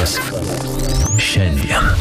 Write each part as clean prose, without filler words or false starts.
Šiandien.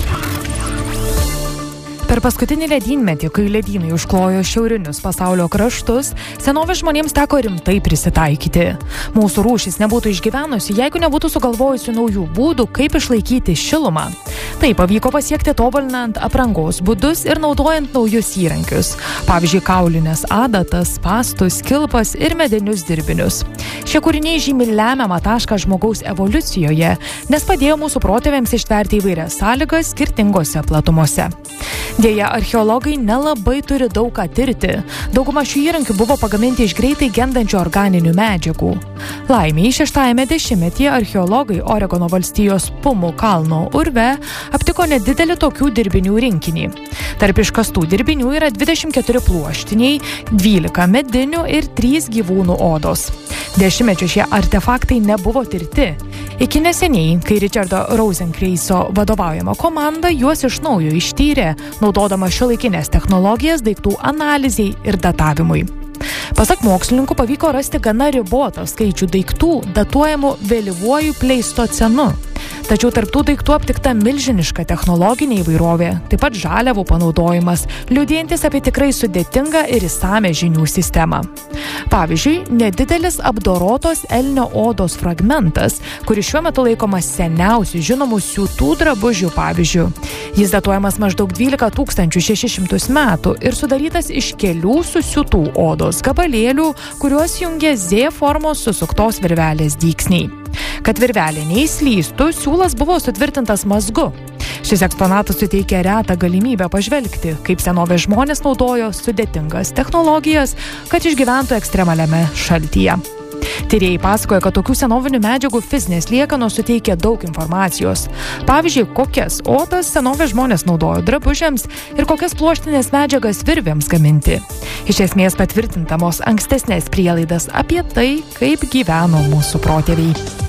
Per paskutinį ledynmetį, kai ledynai užklojo šiaurinius pasaulio kraštus, senovės žmonėms teko rimtai prisitaikyti. Mūsų rūšis nebūtų išgyvenusi, jeigu nebūtų sugalvojusi naujų būdų, kaip išlaikyti šilumą. Tai pavyko pasiekti tobulinant aprangos būdus ir naudojant naujus įrankius. Pavyzdžiui, kaulinės adatas, pastus, kilpas ir medinius dirbinius. Šie kūriniai žymi lemiamą tašką žmogaus evoliucijoje, nes padėjo mūsų protėviams ištverti įvairias sąlygas skirtingose platumose. Deja, archeologai nelabai turi daug ką tirti. Dauguma šių įrankių buvo pagaminti iš greitai gendančių organinių medžiagų. Laimiai, 6-ame dešimtmetyje archeologai Oregono valstijos Pumų kalno urve aptiko nedidelį tokių dirbinių rinkinį. Tarp iškastų dirbinių yra 24 pluoštiniai, 12 medinių ir 3 gyvūnų odos. Dešimtmečių šie artefaktai nebuvo tirti. Iki neseniai, kai Richardo Rosenkreiso vadovaujama komanda juos iš naujo ištyrė, naudodama šiuolaikinės technologijas daiktų analizei ir datavimui. Pasak mokslininkų pavyko rasti gana ribotą skaičių daiktų datuojamų vėlyvuoju pleistocenu. Tačiau tarptų daiktų aptikta milžiniška technologinė įvairovė, taip pat žaliavų panaudojimas, liudijantis apie tikrai sudėtingą ir išsamią žinių sistemą. Pavyzdžiui, nedidelis apdorotos elnio odos fragmentas, kuris šiuo metu laikomas seniausiu žinomų siūtų drabužių pavyzdžiu. Jis datuojamas maždaug 12 600 metų ir sudarytas iš kelių susiūtų odos gabalėlių, kuriuos jungia Z formos susuktos virvelės dygsniai. Kad virvelė neįslystų, siūlas buvo sutvirtintas mazgu. Šis eksponatas suteikia retą galimybę pažvelgti, kaip senovės žmonės naudojo sudėtingas technologijas, kad išgyventų ekstremaliame šaltyje. Tyrėjai pasakoja, kad tokių senovinių medžiagų fizinės liekanos suteikia daug informacijos. Pavyzdžiui, kokias odas senovės žmonės naudojo drabužiams ir kokias pluoštinės medžiagas virvėms gaminti. Iš esmės patvirtintamos ankstesnės prielaidas apie tai, kaip gyveno mūsų protėviai.